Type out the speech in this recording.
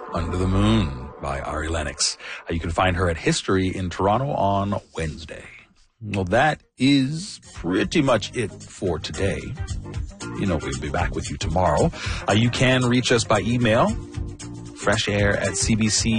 Under the Moon by Ari Lennox. You can find her at History in Toronto on Wednesday. Well, that is pretty much it for today. You know, we'll be back with you tomorrow. You can reach us by email, freshair@cbc